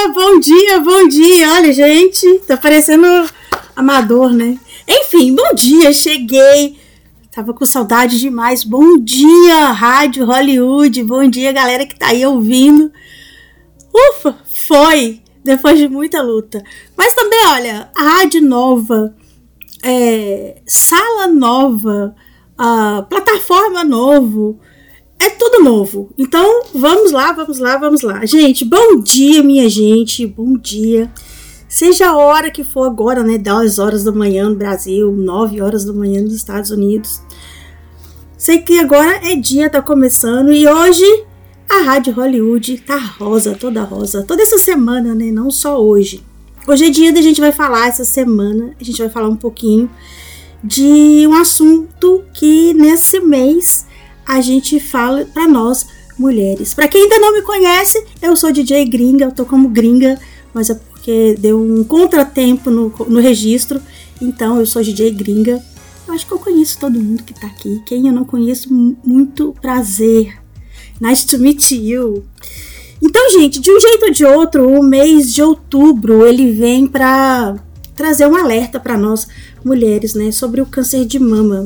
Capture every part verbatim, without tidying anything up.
dia, bom dia, bom dia. Olha, gente, tá parecendo amador, né? Enfim, bom dia, cheguei. Tava com saudade demais. Bom dia, Rádio Hollywood. Bom dia, galera que tá aí ouvindo. Ufa, foi, depois de muita luta. Mas também, olha, a rádio nova, é, sala nova, a plataforma novo, é tudo novo. Então, vamos lá, vamos lá, vamos lá. Gente, bom dia, minha gente, bom dia. Seja a hora que for agora, né, dez horas da manhã no Brasil, nove horas da manhã nos Estados Unidos. Sei que agora é dia, tá começando, e hoje a Rádio Hollywood tá rosa, toda rosa, toda essa semana, né, não só hoje. Hoje é dia da gente vai falar, essa semana, a gente vai falar um pouquinho de um assunto que nesse mês a gente fala pra nós, mulheres. Pra quem ainda não me conhece, eu sou D J Gringa, eu tô como gringa, mas é porque deu um contratempo no, no registro, então eu sou D J Gringa. Eu acho que eu conheço todo mundo que tá aqui. Quem eu não conheço, muito prazer. Nice to meet you. Então, gente, de um jeito ou de outro, o mês de outubro, ele vem pra trazer um alerta pra nós, mulheres, né, sobre o câncer de mama.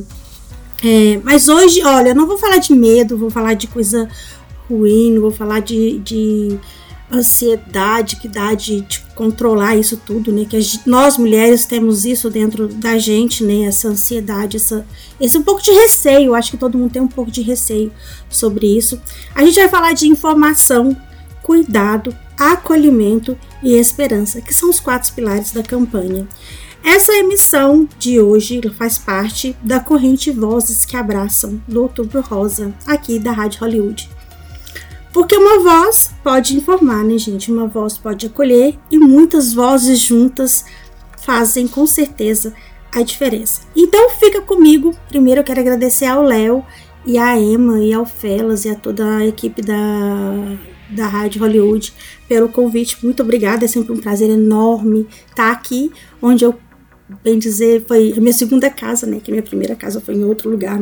É, mas hoje, olha, eu não vou falar de medo, vou falar de coisa ruim, não vou falar de... de ansiedade que dá de, de controlar isso tudo, né, que a, nós mulheres temos isso dentro da gente, né, essa ansiedade, essa, esse um pouco de receio, acho que todo mundo tem um pouco de receio sobre isso. A gente vai falar de informação, cuidado, acolhimento e esperança, que são os quatro pilares da campanha. Essa emissão de hoje faz parte da corrente Vozes que Abraçam, do Outubro Rosa, aqui da Rádio Hollywood. Porque uma voz pode informar, né, gente? Uma voz pode acolher e muitas vozes juntas fazem, com certeza, a diferença. Então, fica comigo. Primeiro, eu quero agradecer ao Léo e à Emma e ao Felas e a toda a equipe da, da Rádio Hollywood pelo convite. Muito obrigada, é sempre um prazer enorme estar aqui, onde eu, bem dizer, foi a minha segunda casa, né? Que minha primeira casa foi em outro lugar,